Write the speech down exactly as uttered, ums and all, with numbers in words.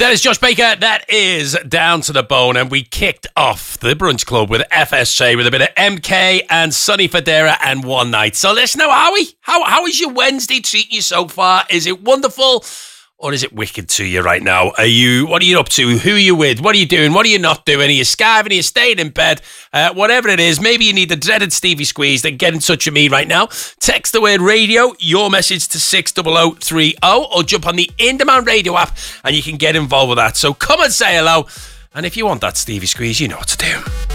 That is Josh Baker. That is Down to the Bone. And we kicked off the Brunch Club with F S J with a bit of M K and Sonny Fodera and One Night. So listen now, Howie, how, how is your Wednesday treating you so far? Is it wonderful? Or is it wicked to you right now? Are you? What are you up to? Who are you with? What are you doing? What are you not doing? Are you skiving? Are you staying in bed? Uh, whatever it is, maybe you need the dreaded Stevie Squeeze, then get in touch with me right now. Text the word radio, your message to six zero zero three zero, or jump on the In Demand Radio app and you can get involved with that. So come and say hello. And if you want that Stevie Squeeze, you know what to do.